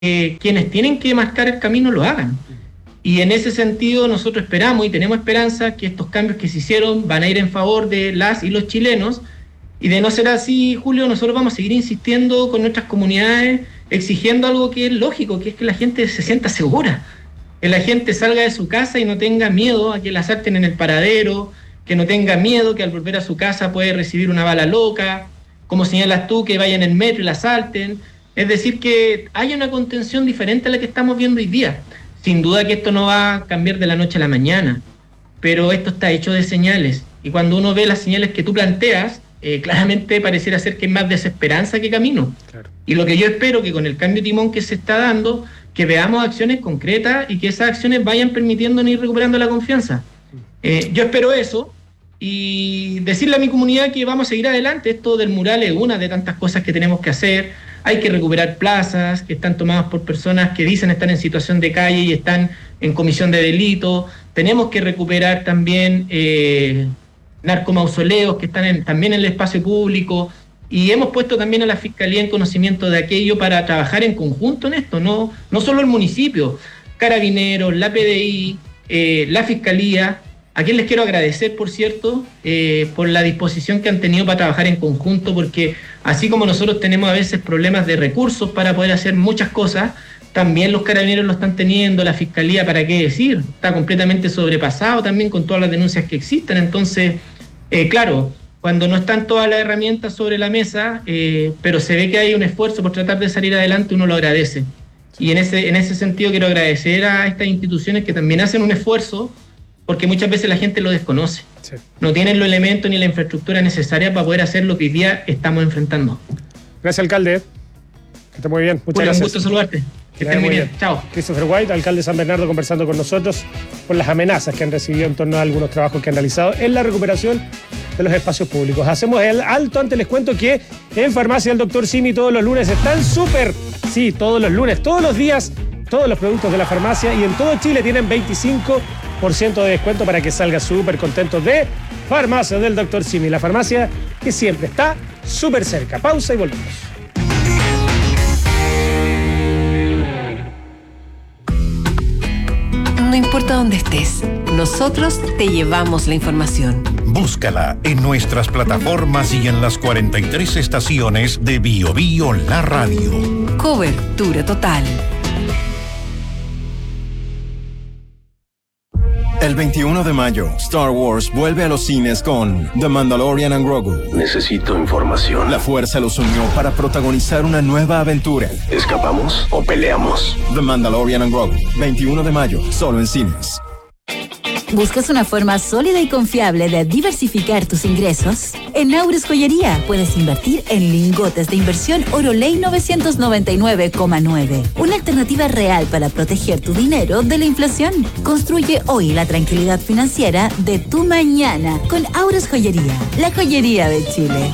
quienes tienen que marcar el camino lo hagan. Y en ese sentido nosotros esperamos y tenemos esperanza que estos cambios que se hicieron van a ir en favor de las y los chilenos, y de no ser así, Julio, nosotros vamos a seguir insistiendo con nuestras comunidades, exigiendo algo que es lógico, que es que la gente se sienta segura, que la gente salga de su casa y no tenga miedo a que la asalten en el paradero, que no tenga miedo que al volver a su casa puede recibir una bala loca, como señalas tú, que vayan en el metro y la asalten. Es decir, que haya una contención diferente a la que estamos viendo hoy día. Sin duda que esto no va a cambiar de la noche a la mañana, pero esto está hecho de señales, y cuando uno ve las señales que tú planteas, claramente pareciera ser que es más desesperanza que camino. Claro. Y lo que yo espero que con el cambio de timón que se está dando, que veamos acciones concretas y que esas acciones vayan permitiéndonos ir recuperando la confianza. Yo espero eso, y decirle a mi comunidad que vamos a seguir adelante. Esto del mural es una de tantas cosas que tenemos que hacer. Hay que recuperar plazas que están tomadas por personas que dicen estar en situación de calle y están en comisión de delito. Tenemos que recuperar también narcomausoleos que están también en el espacio público, y hemos puesto también a la Fiscalía en conocimiento de aquello para trabajar en conjunto en esto, no solo el municipio, Carabineros, la PDI, la Fiscalía, a quien les quiero agradecer, por cierto, por la disposición que han tenido para trabajar en conjunto, porque así como nosotros tenemos a veces problemas de recursos para poder hacer muchas cosas, también los Carabineros lo están teniendo, la Fiscalía, ¿para qué decir? Está completamente sobrepasado también con todas las denuncias que existen. Entonces, claro, cuando no están todas las herramientas sobre la mesa, pero se ve que hay un esfuerzo por tratar de salir adelante, uno lo agradece. Y en ese sentido quiero agradecer a estas instituciones que también hacen un esfuerzo, porque muchas veces la gente lo desconoce. Sí. No tienen los elementos ni la infraestructura necesaria para poder hacer lo que hoy día estamos enfrentando. Gracias, alcalde. Que esté muy bien. Muchas gracias. Un gusto saludarte. Que estén muy bien. Chao. Christopher White, alcalde de San Bernardo, conversando con nosotros por las amenazas que han recibido en torno a algunos trabajos que han realizado en la recuperación de los espacios públicos. Hacemos el alto. Antes les cuento que en Farmacia del Dr. Simi todos los lunes están súper. Sí, todos los lunes, todos los días, todos los productos de la farmacia, y en todo Chile tienen 25% de descuento para que salga súper contento de Farmacia del Dr. Simi, la farmacia que siempre está súper cerca. Pausa y volvemos. No importa dónde estés, nosotros te llevamos la información. Búscala en nuestras plataformas y en las 43 estaciones de Bio Bio La Radio. Cobertura total. El 21 de mayo, Star Wars vuelve a los cines con The Mandalorian and Grogu. Necesito información. La fuerza los unió para protagonizar una nueva aventura. ¿Escapamos o peleamos? The Mandalorian and Grogu, 21 de mayo, solo en cines. ¿Buscas una forma sólida y confiable de diversificar tus ingresos? En Aures Joyería puedes invertir en lingotes de inversión Oroley 999,9. Una alternativa real para proteger tu dinero de la inflación. Construye hoy la tranquilidad financiera de tu mañana con Aures Joyería, la joyería de Chile.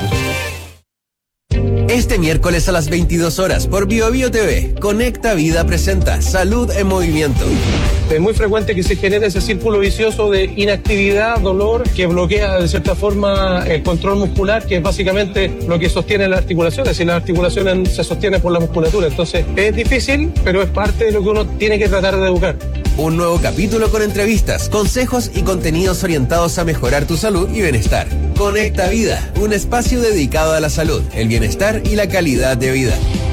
Este miércoles a las 22 horas por Bio Bio TV, Conecta Vida presenta Salud en Movimiento. Es muy frecuente que se genere ese círculo vicioso de inactividad, dolor, que bloquea de cierta forma el control muscular, que es básicamente lo que sostiene las articulaciones, y las articulaciones se sostienen por la musculatura. Entonces es difícil, pero es parte de lo que uno tiene que tratar de educar. Un nuevo capítulo con entrevistas, consejos y contenidos orientados a mejorar tu salud y bienestar. Conecta Vida, un espacio dedicado a la salud, el bienestar y la calidad de vida.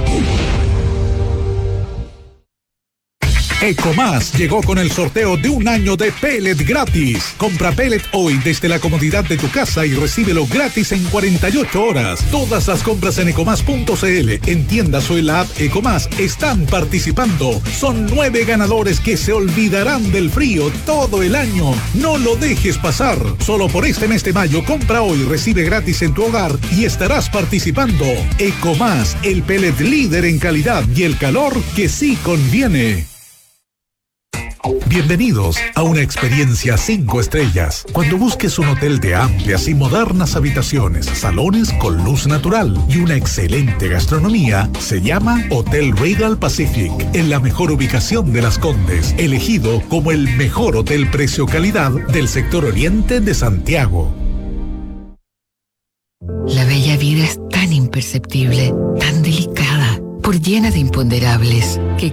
Ecomás llegó con el sorteo de un año de pellet gratis. Compra pellet hoy desde la comodidad de tu casa y recíbelo gratis en 48 horas. Todas las compras en ecomás.cl, en tiendas o en la app Ecomás están participando. Son 9 ganadores que se olvidarán del frío todo el año. No lo dejes pasar. Solo por este mes de mayo, compra hoy, recibe gratis en tu hogar y estarás participando. Ecomás, el pellet líder en calidad y el calor que sí conviene. Bienvenidos a una experiencia 5 estrellas. Cuando busques un hotel de amplias y modernas habitaciones, salones con luz natural y una excelente gastronomía, se llama Hotel Regal Pacific, en la mejor ubicación de Las Condes, elegido como el mejor hotel precio-calidad del sector oriente de Santiago. La bella vida es tan imperceptible, tan delicada. por llena de imponderables que